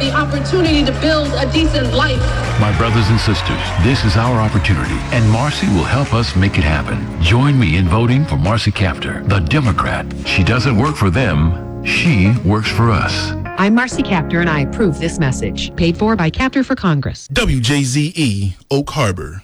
the opportunity to build a decent life. My brothers and sisters, this is our opportunity, and Marcy will help us make it happen. Join me in voting for Marcy Kaptur, the Democrat. She doesn't work for them. She works for us. I'm Marcy Kaptur, and I approve this message. Paid for by Kaptur for Congress. WJZE, Oak Harbor.